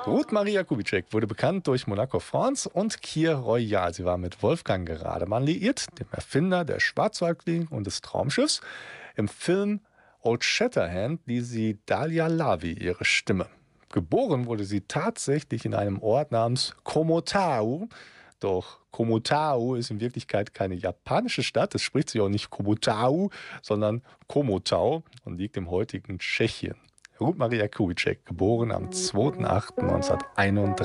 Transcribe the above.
Ruth Maria Kubitschek wurde bekannt durch Monaco France und Kir Royal. Sie war mit Wolfgang Rademann liiert, dem Erfinder der Schwarzwaldklinik und des Traumschiffs. Im Film Old Shatterhand lieh sie Dalia Lavi ihre Stimme. Geboren wurde sie tatsächlich in einem Ort namens Komotau. Doch Komotau ist in Wirklichkeit keine japanische Stadt. Es spricht sich auch nicht Komotau, sondern Komotau und liegt im heutigen Tschechien. Ruth Maria Kubitschek, geboren am 2.8.1931.